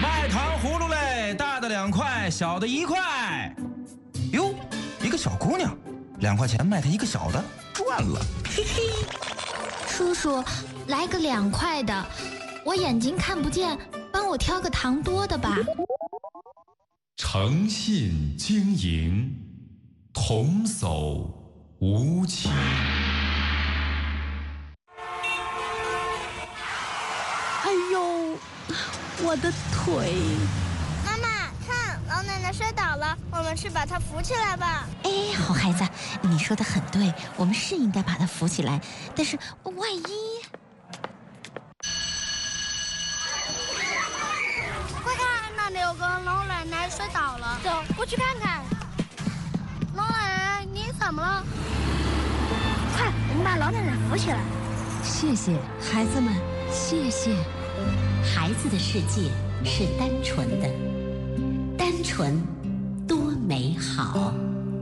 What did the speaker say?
卖糖葫芦嘞，大的2块，小的1块。哟，一个小姑娘，2块钱卖她一个小的，赚了，嘿嘿。 叔叔，来个2块的，我眼睛看不见，帮我挑个糖多的吧。 诚信经营，童叟无欺。 哎呦，我的腿！ 妈妈，看，老奶奶摔倒了，我们去把她扶起来吧。 哎，好孩子，你说的很对，我们是应该把她扶起来，但是万一…… 快看，那里有个老奶奶摔倒了，走过去看看。老奶奶，你怎么了？快，我们把老奶奶扶起来。 谢谢孩子们，谢谢。 孩子的世界是单纯的，单纯多美好。